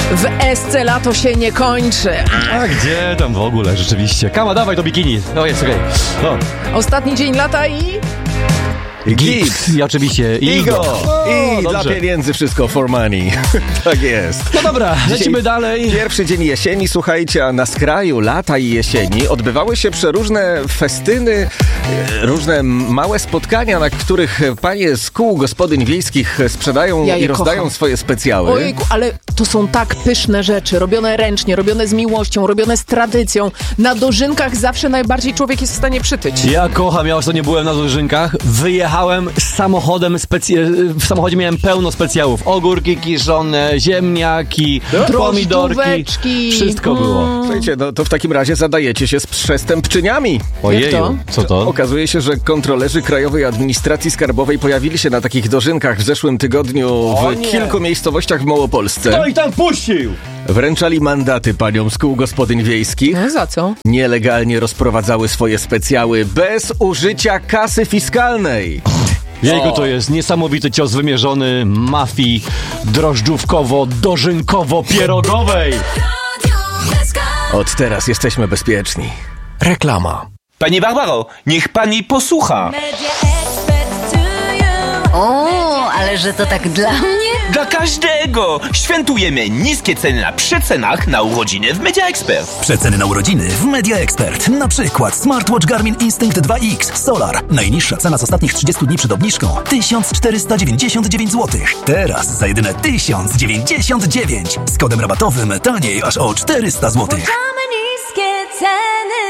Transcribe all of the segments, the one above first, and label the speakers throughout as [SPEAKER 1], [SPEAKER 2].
[SPEAKER 1] W Esce lato się nie kończy.
[SPEAKER 2] A gdzie tam w ogóle, rzeczywiście. Kama, dawaj to bikini. O, jest okej. No.
[SPEAKER 1] Ostatni dzień lata i...
[SPEAKER 2] Gips. I oczywiście Igo.
[SPEAKER 3] I dla pieniędzy wszystko for money. Tak jest.
[SPEAKER 2] No dobra, lecimy dalej.
[SPEAKER 3] Pierwszy dzień jesieni, słuchajcie, a na skraju lata i jesieni odbywały się przeróżne festyny, różne małe spotkania, na których panie z kół gospodyń wiejskich sprzedają i rozdają swoje specjały.
[SPEAKER 1] Ojejku, ale to są tak pyszne rzeczy, robione ręcznie, robione z miłością, robione z tradycją. Na dożynkach zawsze najbardziej człowiek jest w stanie przytyć.
[SPEAKER 2] Ja kocham, ja ostatnio byłem na dożynkach, wyjechałem z samochodem, w samochodzie miałem pełno specjałów. Ogórki kiszone, ziemniaki, pomidorki, wszystko było.
[SPEAKER 3] Słuchajcie, no to w takim razie zadajecie się z przestępczyniami.
[SPEAKER 2] Ojeju, co to?
[SPEAKER 3] Okazuje się, że kontrolerzy Krajowej Administracji Skarbowej pojawili się na takich dożynkach w zeszłym tygodniu w kilku miejscowościach w Małopolsce.
[SPEAKER 2] Kto ich tam puścił?
[SPEAKER 3] Wręczali mandaty paniom z kół gospodyń wiejskich.
[SPEAKER 1] No, za co?
[SPEAKER 3] Nielegalnie rozprowadzały swoje specjały bez użycia kasy fiskalnej.
[SPEAKER 2] Jejku, to jest niesamowity cios wymierzony mafii drożdżówkowo-dożynkowo-pierogowej.
[SPEAKER 3] Od teraz jesteśmy bezpieczni. Reklama.
[SPEAKER 4] Pani Barbaro, niech pani posłucha.
[SPEAKER 5] O, ale że to tak dla mnie?
[SPEAKER 4] Dla każdego! Świętujemy niskie ceny na przecenach na urodziny w Media Expert.
[SPEAKER 6] Przeceny na urodziny w Media Expert. Na przykład smartwatch Garmin Instinct 2X Solar. Najniższa cena z ostatnich 30 dni przed obniżką 1499 zł. Teraz za jedyne 1099. Z kodem rabatowym taniej aż o 400 zł.
[SPEAKER 7] Niskie ceny.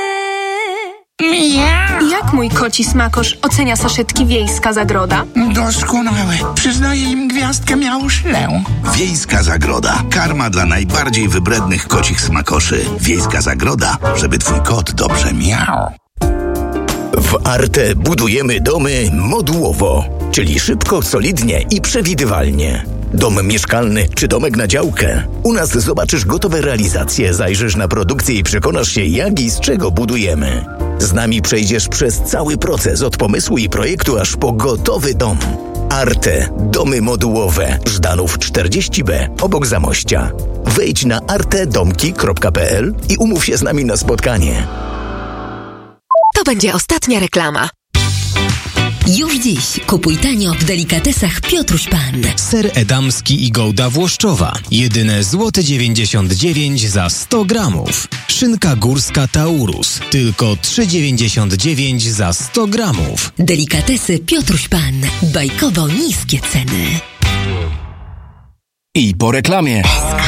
[SPEAKER 8] Jak mój koci smakosz ocenia saszetki Wiejska Zagroda?
[SPEAKER 9] Doskonałe. Przyznaję im gwiazdkę miałszlę. Wiejska Zagroda. Karma dla najbardziej wybrednych kocich smakoszy. Wiejska Zagroda, żeby twój kot dobrze miał.
[SPEAKER 10] W Arte budujemy domy modułowo, czyli szybko, solidnie i przewidywalnie. Dom mieszkalny czy domek na działkę? U nas zobaczysz gotowe realizacje, zajrzysz na produkcję i przekonasz się, jak i z czego budujemy. Z nami przejdziesz przez cały proces od pomysłu i projektu aż po gotowy dom. Arte. Domy modułowe. Żdanów 40B obok Zamościa. Wejdź na artedomki.pl i umów się z nami na spotkanie.
[SPEAKER 11] To będzie ostatnia reklama. Już dziś kupuj tanio w delikatesach Piotruś Pan.
[SPEAKER 12] Ser edamski i gołda włoszczowa. Jedyne złote 99 za 100 gramów. Szynka górska Taurus. Tylko 3,99 za 100 gramów.
[SPEAKER 11] Delikatesy Piotruś Pan. Bajkowo niskie ceny.
[SPEAKER 12] I po reklamie.